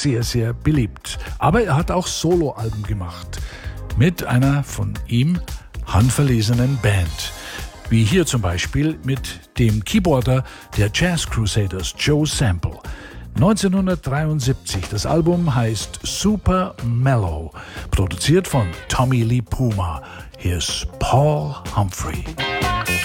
sehr, sehr beliebt. Aber er hat auch Soloalben gemacht mit einer von ihm handverlesenen Band. Wie hier zum Beispiel mit dem Keyboarder der Jazz Crusaders, Joe Sample. 1973, das Album heißt Super Mellow, produziert von Tommy Lee Puma. Hier ist Paul Humphrey.